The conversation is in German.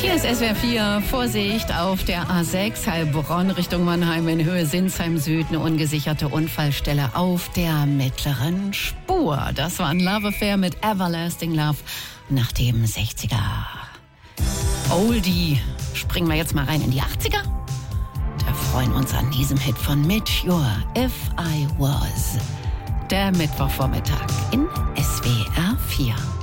Hier ist SWR 4. Vorsicht auf der A6 Heilbronn Richtung Mannheim in Höhe Sinsheim Süd. Eine ungesicherte Unfallstelle auf der mittleren Spur. Das war ein Love Affair mit Everlasting Love nach dem 60er. Oldie. Springen wir jetzt mal rein in die 80er. Da freuen wir uns an diesem Hit von Meteor, If I Was. Der Mittwochvormittag in SWR 4.